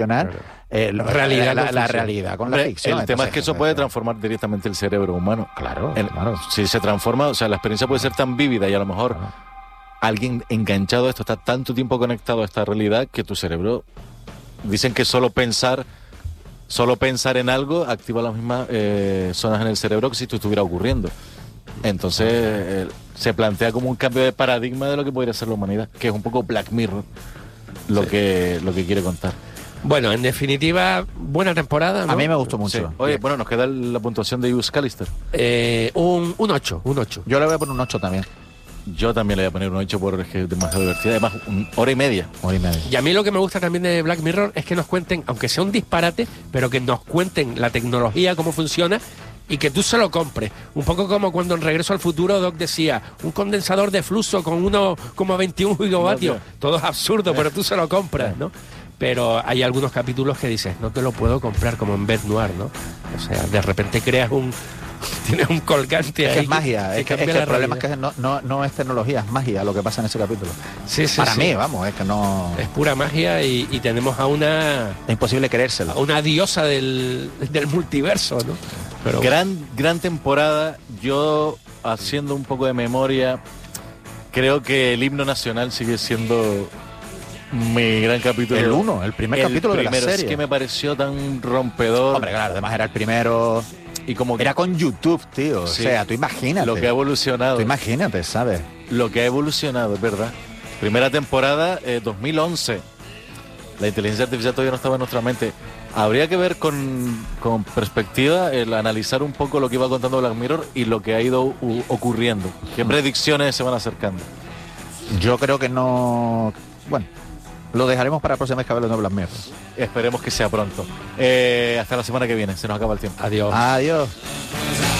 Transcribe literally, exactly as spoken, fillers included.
Claro. Eh, lo, realidad la, la, la realidad con la ficción. El tema es que eso puede transformar directamente el cerebro humano. Claro, el, claro. Si se transforma, o sea, la experiencia puede ser tan vívida y a lo mejor claro. alguien enganchado a esto está tanto tiempo conectado a esta realidad que tu cerebro, dicen que solo pensar solo pensar en algo activa las mismas eh, zonas en el cerebro que si esto estuviera ocurriendo. Entonces eh, se plantea como un cambio de paradigma de lo que podría ser la humanidad, que es un poco Black Mirror lo, sí. que, lo que quiere contar. Bueno, en definitiva, buena temporada, ¿no? A mí me gustó mucho. Sí. Oye, bueno, nos queda la puntuación de Hugh Callister. Eh, un, un ocho, un ocho. Yo le voy a poner un ocho también. Yo también le voy a poner un ocho porque es que es demasiado divertida. Además, una hora y media. Hora y media. Y a mí lo que me gusta también de Black Mirror es que nos cuenten, aunque sea un disparate, pero que nos cuenten la tecnología, cómo funciona, y que tú se lo compres. Un poco como cuando en Regreso al Futuro Doc decía, un condensador de flujo con uno coma veintiuno gigavatios. No, todo es absurdo, pero tú se lo compras, ¿no? Pero hay algunos capítulos que dices, no te lo puedo comprar, como en Bête Noire, ¿no? O sea, de repente creas un... tienes un colgante es ahí. Que es magia, que, es que, es que el problema es que no, no, no es tecnología, es magia lo que pasa en ese capítulo. Sí, sí, Para sí. mí, vamos, es que no... Es pura magia y, y tenemos a una... Es imposible creérselo. A una diosa del, del multiverso, ¿no? Pero gran, bueno. gran temporada. Yo, haciendo un poco de memoria, creo que el himno nacional sigue siendo mi gran capítulo. El uno, el primer el capítulo primero, de la serie. Es que me pareció tan rompedor. Hombre, claro, además era el primero... Y como que era con YouTube, tío. Sí. O sea, tú imagínate. Lo que ha evolucionado. Tú imagínate, ¿sabes? Lo que ha evolucionado, es verdad. Primera temporada, eh, dos mil once. La inteligencia artificial todavía no estaba en nuestra mente. Habría que ver con, con perspectiva el analizar un poco lo que iba contando Black Mirror y lo que ha ido u, ocurriendo. ¿Qué predicciones se van acercando? Yo creo que no... Bueno, lo dejaremos para la próxima vez que hablemos de Black Mirror. Esperemos que sea pronto. Eh, hasta la semana que viene. Se nos acaba el tiempo. Adiós. Adiós.